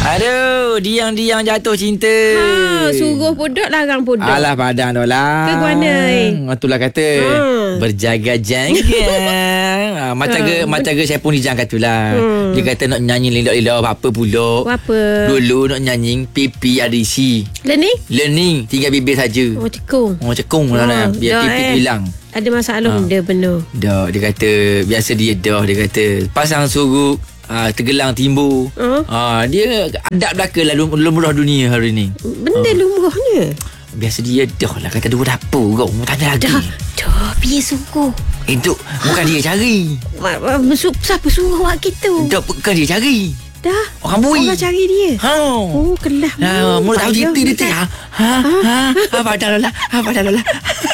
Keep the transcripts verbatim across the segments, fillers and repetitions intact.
Aduh, diang-diang jatuh cinta. Ha, suruh pudok, larang pudok. Alah padang dah lah. Ke mana? Itulah kata. Ha. Berjaga-jaga. ha, macam ha. ke macam ke saya pun dijang katalah. Hmm. Dia kata nak nyanyi lidah-lidah apa pula. Apa? Dulu nak nyanyi pipi ada isi. Learning? Learning tiga bibir saja. Oh, cekung. Oh, cekung oh, lah biar pipi eh. hilang. Ada masalah ha. benda benar. Dah, dia kata biasa dia dah dia kata pasang suruk. Ah, tergelang timbul. Uh. Ah, dia adab belaka lah lumrah dunia hari ni. Benda uh. lumrahnya. Biasa dia dah lah kata dua dapur kau. Mu tanya lagi. Dah, dah biar sungguh. Itu bukan dia cari. Siapa suruh awak gitu? Dah bukan dia cari. Dah. Orang bui. Orang cari dia. Ha. Oh, kelah. Ha, mu tahu dia dia dia. Ha. Ha. Ha, padahal lah. Ha, padahal lah.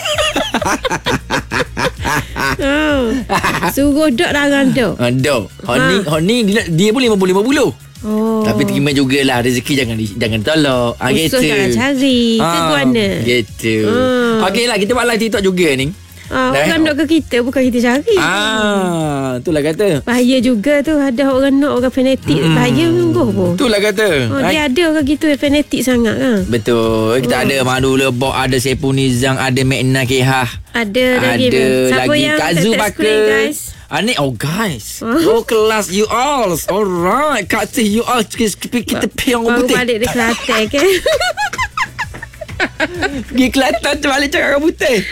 Oh. Suruh dok larang dok. Ha, dok. Honi ha. honi dia, dia pun lima puluh lima puluh. Oh. Tapi terima jugalah rezeki jangan di, jangan tolak. Ah gitu. Jangan cari. Ha. Ke mana? Gitu. Ha. Okeylah kita buat live TikTok juga ni. Ah, orang nak ke kita, bukan kita cari. Ah, itulah kata. Bahaya juga tu, ada orang nak, orang fanatik. Hmm. Bahaya sungguh pun. Itulah kata. Oh, dia ada orang gitu fanatik sangat kan. Betul. Kita oh. ada Madu Lebok, ada Saiful Nizam, ada Mekna Kehah. Ada lagi. Ada siapa lagi yang Kazu Bakar. Ani oh guys. Oh, oh kelas you all. Alright. Kak Tih you all kita kita piang orang putih. Baru balik di Kelantan ke. Pergi Kelantan tu balik cakap orang putih.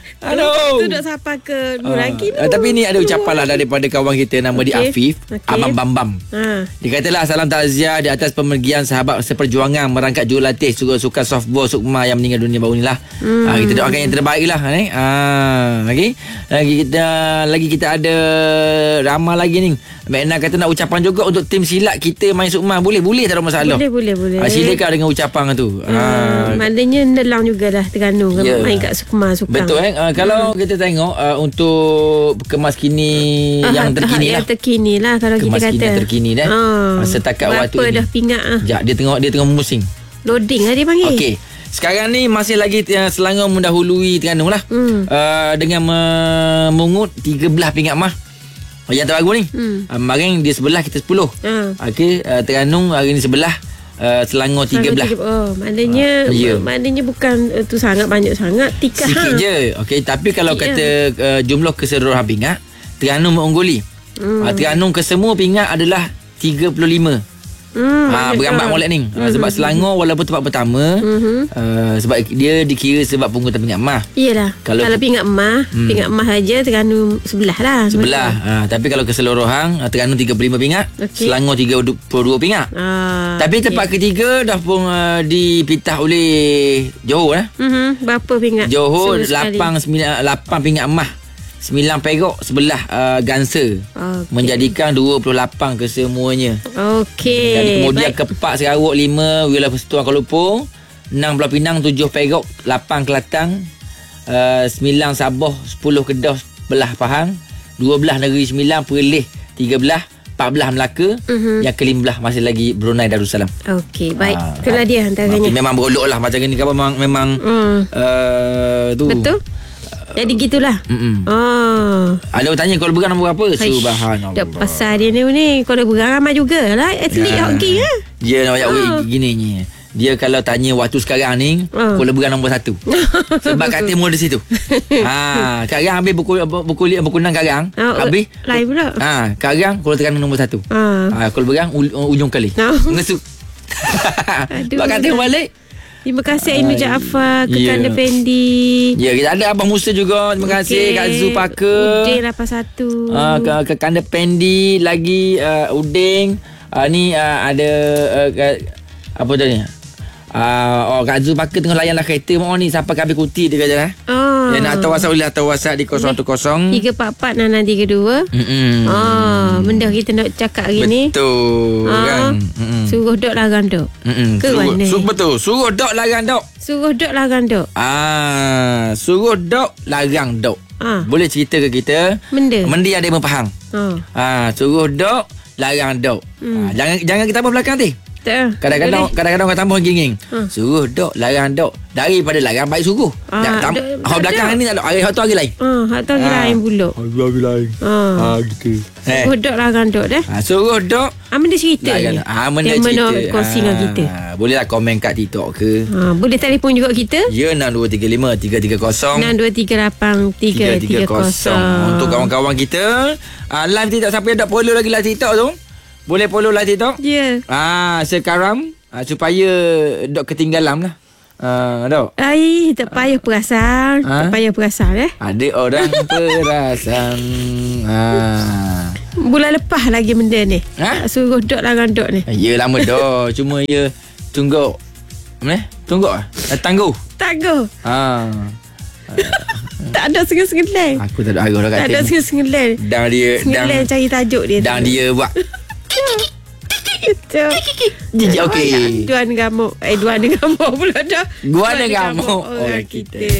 Aduh. Tu dah siapa ke uh, lagi tu. Uh, tapi ni ada ucapan lah daripada kawan kita nama okay. dia Afif, okay. Abang Bambam. Uh. Dia katalah salam takziah di atas pemergian sahabat seperjuangan merangkap jurulatih sukan softball Sukma yang meninggal dunia baru ni lah. Hmm. Uh, kita doakan yang terbaik lah. Eh? Uh, okay. Lagi kita lagi kita ada ramai lagi ni. Mekna kata nak ucapan juga untuk tim silat kita main Sukma. Boleh boleh tak ada masalah. Boleh boleh boleh. Uh, silakan dengan ucapan tu. Hmm. Uh, maknanya nelang jugalah Terengganu yeah. main kat Sukma Sukang. Betul eh. Uh, kalau hmm. kita tengok uh, untuk kemas kini uh, yang terkini lah. Yang terkini lah kalau kemas kita kata. Kemas kini terkini dah. Uh, setakat waktu ini. Berapa dah pingat ah. Sekejap, dia tengok dia tengok musim. Loading lah dia panggil. Okey. Sekarang ni masih lagi uh, Selangor mendahului Terengganu lah. Hmm. Uh, dengan memungut tiga belas pingat mah. Yang terbaru ni. Hmm. Uh, kemarin dia sebelah kita sepuluh. Uh. Okey, uh, Terengganu hari ni sebelah. Uh, Selangor tiga belas. Oh, maknanya uh, yeah. maknanya bukan uh, tu sangat banyak sangat, tikah sikit ha. je. Okey, tapi kalau sikit kata uh, jumlah keseluruhan pingat, Terengganu mengungguli. Hmm. Uh, Terengganu kesemua pingat adalah tiga puluh lima. Hmm, ha, berambat molek ni. Hmm. Uh, sebab Selangor walaupun tempat pertama, hmm. uh, sebab dia dikira sebab pungutan pingat emas. Iyalah. Kalau, kalau pingat emas, hmm. pingat emas saja Terengganu sebelah lah. Sebelah. Ha, tapi kalau keseluruhan Terengganu tiga puluh lima pingat, okay. Selangor tiga puluh dua pingat. Ah, tapi tempat okay. ketiga dah pun uh, dipitah oleh Johor eh. Mhm. Berapa pingat? Johor lapan sembilan lapan pingat emas. sembilan perak sebelah uh, Ganser. Okay. Menjadikan dua puluh lapan kesemuanya. Okey. Dan kemudian baik. Kepak Sarawak lima, Wilayah Persekutuan Kuala Lumpur, enam Pulau Pinang, tujuh Perak, lapan Kelantan, uh, sembilan Sabah, sepuluh Kedah belah Pahang, dua belas Negeri Sembilan, Perlis tiga belas, empat belas Melaka, uh-huh. yang kelima belah masih lagi Brunei Darussalam. Okey, baik. Ha, itulah dia antaranya. Okay, memang berolok lah macam ni kan memang memang mm. uh, tu. Betul. Jadi gitulah. Oh. Ada tanya Kuala Berang nombor berapa? Subhanallah. Dak pasal dia ni ni Kuala Berang ramai jugalah atlet ya. hoki ya. Dia nak ayat oh. gini ni. Dia kalau tanya waktu sekarang ni oh. Kuala Berang nombor satu. Sebab kat timur di situ. Ha, sekarang habis buku buku buku enam sekarang. Oh, habis lain pula. Ha, sekarang Kuala Terengganu nombor satu. Ha, Kuala Berang u, ujung kali. Oh. Ngesuk. Sebab kat timur balik. Terima kasih Ainu Jaafar, Kekanda yeah. Pendi. Ya, yeah, kita ada Abang Musa juga. Terima kasih okay. Kak Zulpaka. Uding lapan satu. Uh, Kekanda Pendi lagi uh, Uding. Uh, ni uh, ada uh, apa tu ni? Uh, oh, Kak Zulpaka tengah layan lah kereta mau ni sampai ke habis kuti dia kata eh. Oh. Yang nak tahu WhatsApp boleh tahu WhatsApp di kosong satu kosong tiga empat empat enam enam tiga dua. Hmm. Oh, benda kita nak cakap hari ni. Betul oh. kan. Mm-mm. Suruh dok larang dok. Mm-mm. Ke suruh, mana? Su- betul. Suruh dok larang dok. Suruh dok larang dok. Ah, suruh dok larang dok. Ah. Boleh cerita ke kita? Benda. Mendi ada yang faham. Oh. Ah, suruh dok larang dok. Hmm. Ah, jangan jangan kita apa belakang nanti. Tak. Kadang-kadang Boleh. kadang-kadang orang tambah ginging. Ha. Suruh dok, larang dok. Daripada larang baik suruh. Ah, Tak tam, dok- orang belakang dok. ni tak ada. Hari tu hari lain. Ah, hak tu lagi Ah. lain pula. Hari lain. Ah. Ha gitu. Eh. Suruh dok larang dok dah. Ha, suruh dok. Ah, benda cerita je. Larang. Ah, benda Yang mana cerita. kongsi dengan kita. Ah, bolehlah komen kat TikTok ke. Ah, boleh telefon juga kita. Ya enam dua tiga lima tiga tiga kosong enam dua tiga lapan tiga tiga kosong. Untuk kawan-kawan kita, uh, live TikTok, siapa yang tak follow lagi live TikTok tu, boleh follow live TikTok. Ya. Ah, sekarang ah, supaya dok ketinggalan lah. Ah, dok. Ai, tak payah perasan. Ha? Tak payah perasan eh. Ada orang perasan. Ah. Bulan lepas lagi benda ni. Ha? Suruh dok larang dok ni. Ya lama dah. Cuma ya tunggu. Mana? Tunggu ah. Tangguh. Tangguh. Ah. Tak ada sengen-sengen. Aku tak ada arah dah Tak kata. ada sengen-sengen. Dang dia dang, Sengen cari tajuk dia. dang dia buat. Itu. Jijik okey. Duan gamuk. Eh, duan gamuk pula dah. Guana gamuk orang orang kita. kita.